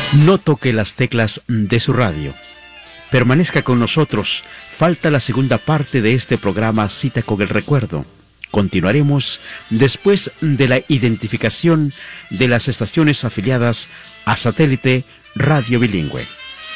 No toque las teclas de su radio. Permanezca con nosotros. Falta la segunda parte de este programa Cita con el Recuerdo. Continuaremos después de la identificación de las estaciones afiliadas a Satélite Radio Bilingüe.